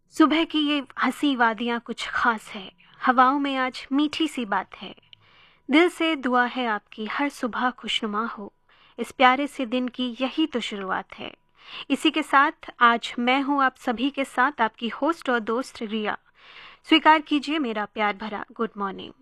सुबह की ये हंसी वादियाँ कुछ खास है, हवाओं में आज मीठी सी बात है। दिल से दुआ है आपकी हर सुबह खुशनुमा हो, इस प्यारे से दिन की यही तो शुरुआत है। इसी के साथ आज मैं हूँ आप सभी के साथ आपकी होस्ट और दोस्त रिया। स्वीकार कीजिए मेरा प्यार भरा गुड मॉर्निंग।